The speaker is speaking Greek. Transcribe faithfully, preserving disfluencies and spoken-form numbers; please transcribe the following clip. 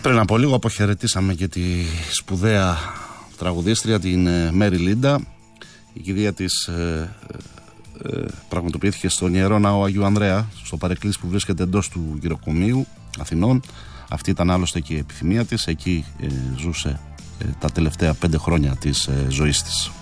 Πριν από λίγο αποχαιρετήσαμε και τη σπουδαία τραγουδίστρια, την Μέρι Λίντα. Η κηδεία της ε, ε, πραγματοποιήθηκε στον Ιερό Ναό Αγίου Ανδρέα, στο παρεκκλήσι που βρίσκεται εντός του γυροκομείου Αθηνών. Αυτή ήταν άλλωστε και η επιθυμία της. Εκεί ε, ζούσε ε, τα τελευταία πέντε χρόνια της ε, ζωής της.